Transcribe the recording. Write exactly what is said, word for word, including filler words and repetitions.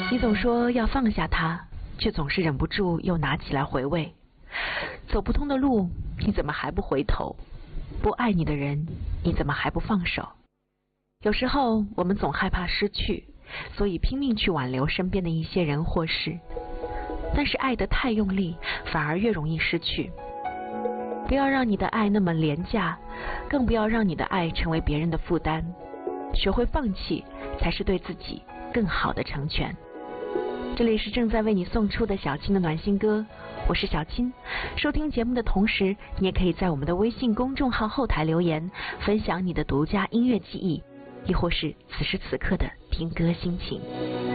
你总说要放下它，却总是忍不住又拿起来回味。走不通的路，你怎么还不回头？不爱你的人，你怎么还不放手？有时候我们总害怕失去，所以拼命去挽留身边的一些人或事，但是爱得太用力，反而越容易失去。不要让你的爱那么廉价，更不要让你的爱成为别人的负担。学会放弃，才是对自己更好的成全。这里是正在为你送出的小青的暖心歌，我是小青。收听节目的同时，你也可以在我们的微信公众号后台留言，分享你的独家音乐记忆，亦或是此时此刻的听歌心情。